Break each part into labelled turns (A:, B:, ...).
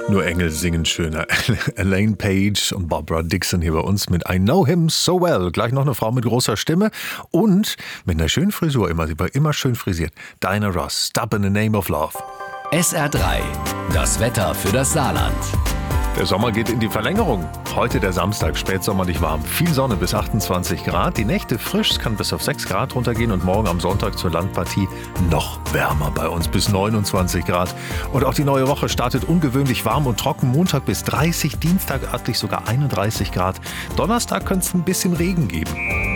A: Nur Engel singen schöner. Elaine Page und Barbara Dixon hier bei uns mit I Know Him So Well. Gleich noch eine Frau mit großer Stimme und mit einer schönen Frisur. Sie war immer schön frisiert. Diana Ross, Stop in the Name of Love.
B: SR3, das Wetter für das Saarland.
A: Der Sommer geht in die Verlängerung. Heute der Samstag, spätsommerlich warm. Viel Sonne bis 28 Grad. Die Nächte frisch, es kann bis auf 6 Grad runtergehen. Und morgen am Sonntag zur Landpartie noch wärmer bei uns bis 29 Grad. Und auch die neue Woche startet ungewöhnlich warm und trocken. Montag bis 30, Dienstag örtlich sogar 31 Grad. Donnerstag könnte es ein bisschen Regen geben.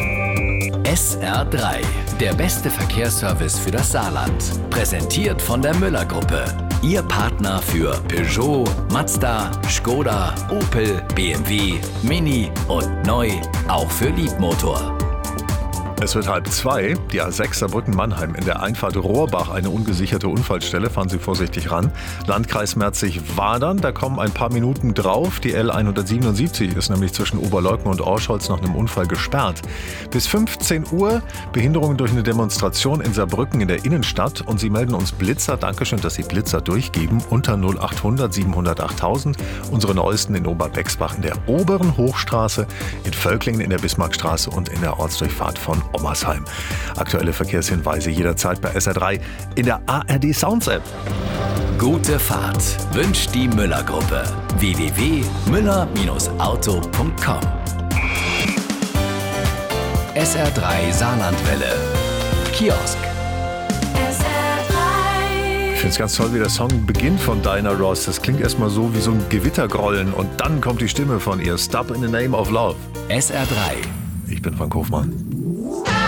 B: SR3, der beste Verkehrsservice für das Saarland. Präsentiert von der Müller-Gruppe. Ihr Partner für Peugeot, Mazda, Skoda, Opel, BMW, Mini und neu auch für Liebmotor.
A: Es wird 1:30. Die A6 Saarbrücken-Mannheim. In der Einfahrt Rohrbach eine ungesicherte Unfallstelle. Fahren Sie vorsichtig ran. Landkreis Merzig-Wadern. Da kommen ein paar Minuten drauf. Die L177 ist nämlich zwischen Oberleuthen und Orscholz nach einem Unfall gesperrt. Bis 15 Uhr Behinderungen durch eine Demonstration in Saarbrücken in der Innenstadt. Und Sie melden uns Blitzer. Dankeschön, dass Sie Blitzer durchgeben. Unter 0800 700 8000. Unsere neuesten in Oberbexbach in der oberen Hochstraße, in Völklingen in der Bismarckstraße und in der Ortsdurchfahrt von Ommersheim. Aktuelle Verkehrshinweise jederzeit bei SR3 in der ARD Sounds App.
B: Gute Fahrt wünscht die Müller-Gruppe. www.müller-auto.com. SR3 Saarlandwelle. Kiosk.
A: Ich finde es ganz toll, wie der Song beginnt von Diana Ross. Das klingt erstmal so wie so ein Gewittergrollen und dann kommt die Stimme von ihr. Stop in the Name of Love.
B: SR3.
A: Ich bin Frank Hofmann.